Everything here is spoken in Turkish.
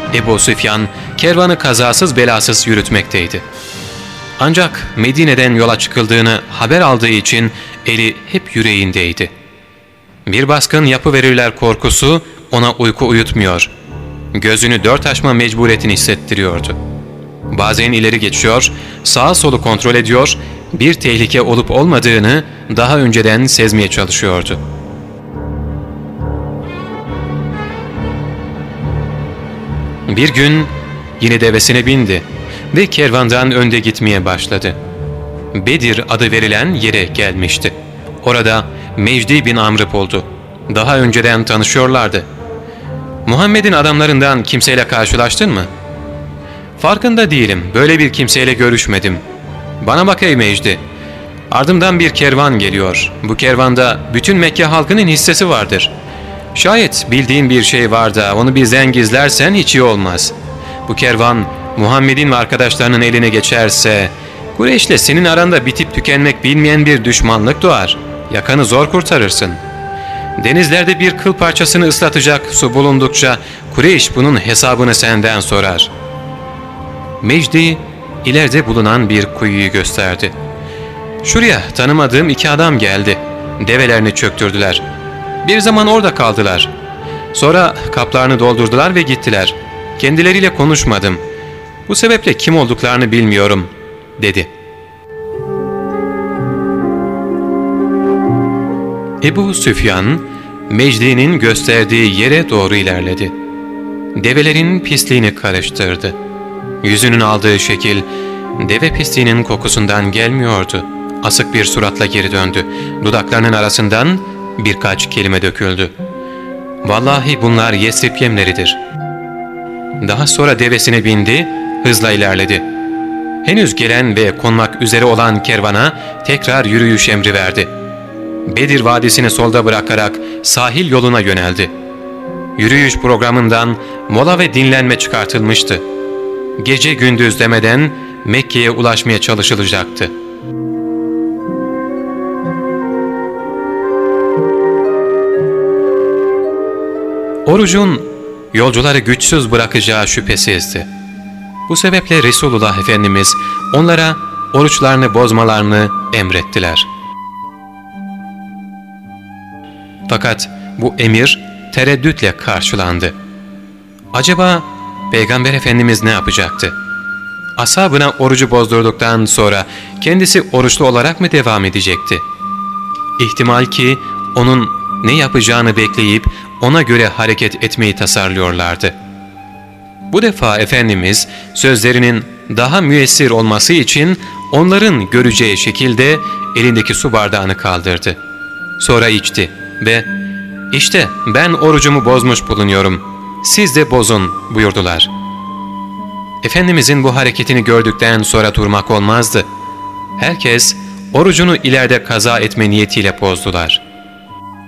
Ebu Süfyan kervanı kazasız belasız yürütmekteydi. Ancak Medine'den yola çıkıldığını haber aldığı için eli hep yüreğindeydi. Bir baskın yapıverirler korkusu ona uyku uyutmuyor. Gözünü dört açma mecburiyetini hissettiriyordu. Bazen ileri geçiyor, sağa solu kontrol ediyor, bir tehlike olup olmadığını daha önceden sezmeye çalışıyordu. Bir gün yine devesine bindi ve kervandan önde gitmeye başladı. Bedir adı verilen yere gelmişti. Orada Mecdi bin Amr buldu. Daha önceden tanışıyorlardı. "Muhammed'in adamlarından kimseyle karşılaştın mı?" "Farkında değilim. Böyle bir kimseyle görüşmedim." "Bana bak ey Mecdi. Ardımdan bir kervan geliyor. Bu kervanda bütün Mekke halkının hissesi vardır. Şayet bildiğin bir şey var da onu bizden gizlersen hiç iyi olmaz. Bu kervan Muhammed'in ve arkadaşlarının eline geçerse Kureyş'le senin aranda bitip tükenmek bilmeyen bir düşmanlık doğar. Yakanı zor kurtarırsın. Denizlerde bir kıl parçasını ıslatacak su bulundukça Kureyş bunun hesabını senden sorar." Mecdi ileride bulunan bir kuyuyu gösterdi. "Şuraya tanımadığım iki adam geldi. Develerini çöktürdüler. Bir zaman orada kaldılar. Sonra kaplarını doldurdular ve gittiler. Kendileriyle konuşmadım. Bu sebeple kim olduklarını bilmiyorum," dedi. Ebu Süfyan, Mecdi'nin gösterdiği yere doğru ilerledi. Develerin pisliğini karıştırdı. Yüzünün aldığı şekil, deve pisliğinin kokusundan gelmiyordu. Asık bir suratla geri döndü. Dudaklarının arasından birkaç kelime döküldü. "Vallahi bunlar Yesrib yemleridir." Daha sonra devesine bindi, hızla ilerledi. Henüz gelen ve konmak üzere olan kervana tekrar yürüyüş emri verdi. Bedir Vadisi'ni solda bırakarak sahil yoluna yöneldi. Yürüyüş programından mola ve dinlenme çıkartılmıştı. Gece gündüz demeden Mekke'ye ulaşmaya çalışılacaktı. Orucun yolcuları güçsüz bırakacağı şüphesizdi. Bu sebeple Resulullah Efendimiz onlara oruçlarını bozmalarını emrettiler. Fakat bu emir tereddütle karşılandı. Acaba Peygamber Efendimiz ne yapacaktı? Ashabına orucu bozdurduktan sonra kendisi oruçlu olarak mı devam edecekti? İhtimal ki onun ne yapacağını bekleyip ona göre hareket etmeyi tasarlıyorlardı. Bu defa Efendimiz sözlerinin daha müessir olması için onların göreceği şekilde elindeki su bardağını kaldırdı. Sonra içti ve "İşte ben orucumu bozmuş bulunuyorum, siz de bozun," buyurdular. Efendimizin bu hareketini gördükten sonra durmak olmazdı. Herkes orucunu ileride kaza etme niyetiyle bozdular.